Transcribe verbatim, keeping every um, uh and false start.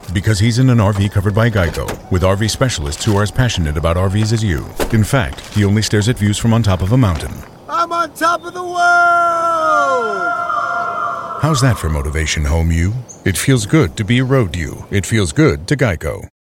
Because he's in an R V covered by Geico, with R V specialists who are as passionate about R Vs as you. In fact, he only stares at views from on top of a mountain. I'm on top of the world! How's that for motivation, home you? It feels good to be a road you. It feels good to Geico.